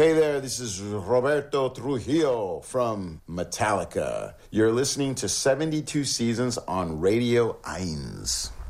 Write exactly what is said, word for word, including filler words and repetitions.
Hey there, this is Roberto Trujillo from Metallica. You're listening to seventy-two Seasons on Radio eins.